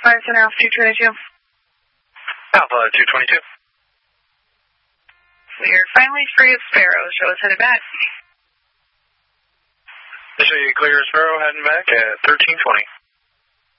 Fire Center Alpha 222. Alpha 222. We're finally free of Sparrow. Show us headed back. I'll show you clear Sparrow heading back at 1320.